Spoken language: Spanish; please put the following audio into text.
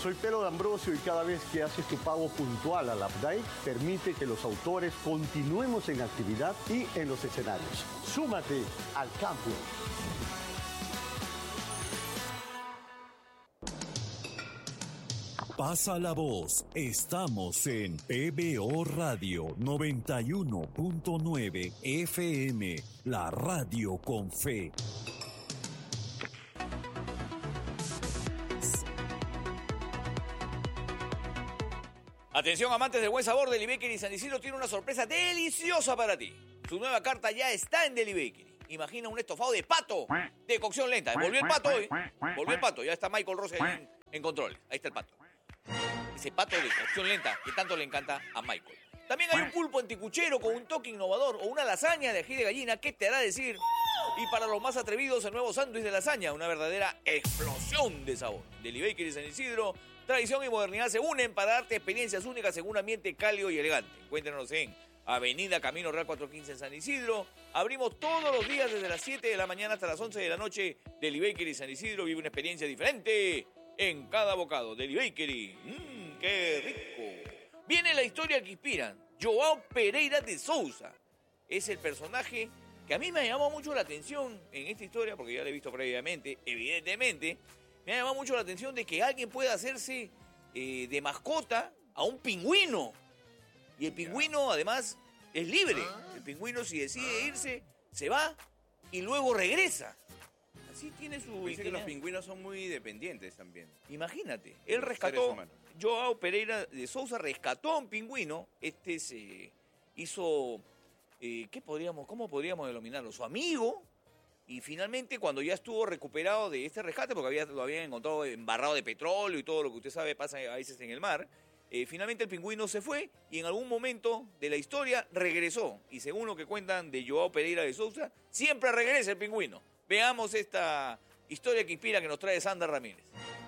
Soy Pedro D'Ambrosio y cada vez que haces tu pago puntual a la APDAI, permite que los autores continuemos en actividad y en los escenarios. Súmate al cambio. Pasa la voz, estamos en PBO Radio 91.9 FM, la radio con fe. Atención, amantes del buen sabor, Deli Bakery San Isidro tiene una sorpresa deliciosa para ti. Su nueva carta ya está en Deli Bakery. Imagina un estofado de pato de cocción lenta. Volvió el pato hoy. Volvió el pato. Ya está Michael Rose en control. Ahí está el pato. Ese pato de cocción lenta que tanto le encanta a Michael. También hay un pulpo anticuchero con un toque innovador o una lasaña de ají de gallina. ¿Qué te hará decir? Y para los más atrevidos, el nuevo sándwich de lasaña. Una verdadera explosión de sabor. Deli Bakery San Isidro. Tradición y modernidad se unen para darte experiencias únicas en un ambiente cálido y elegante. Encuéntranos en Avenida Camino Real 415 en San Isidro. Abrimos todos los días desde las 7 de la mañana hasta las 11 de la noche. Deli Bakery San Isidro vive una experiencia diferente en cada bocado. Deli Bakery, ¡qué rico! Viene la historia que inspiran. Joao Pereira de Sousa es el personaje que a mí me ha llamado mucho la atención en esta historia, porque ya la he visto previamente, evidentemente. Me ha llamado mucho la atención de que alguien pueda hacerse de mascota a un pingüino. Y el pingüino, además, es libre. El pingüino, si decide irse, se va y luego regresa. Así tiene su... Dice que los pingüinos son muy dependientes también. Imagínate, él rescató... Joao Pereira de Sousa rescató a un pingüino. Este se hizo... ¿cómo podríamos denominarlo? Su amigo... Y finalmente, cuando ya estuvo recuperado de este rescate, porque lo habían encontrado embarrado de petróleo y todo lo que usted sabe pasa a veces en el mar, finalmente el pingüino se fue y en algún momento de la historia regresó. Y según lo que cuentan de Joao Pereira de Sousa, siempre regresa el pingüino. Veamos esta historia que inspira que nos trae Sandra Ramírez.